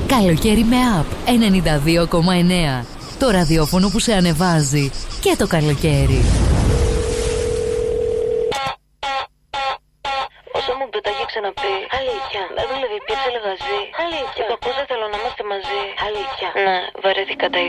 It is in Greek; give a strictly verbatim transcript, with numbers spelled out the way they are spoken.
Καλοκαίρι με Up ενενήντα δύο κόμμα εννέα. Το ραδιόφωνο που σε ανεβάζει και το καλοκαίρι. Όσο μου το έχει ξαναπεί. Αλήθεια. Δεν δουλεύει πια σε λεγαζί. Αλήθεια. Το ακούσα, θέλω να είμαστε μαζί. Αλήθεια. Ναι, βαρέθηκα τα